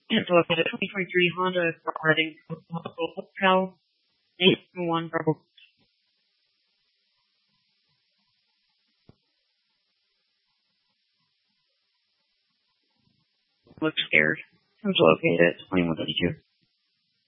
It's located at 2023 Honda Reading Hotel, 811 Rebel. Looks scared. It's located at 2132.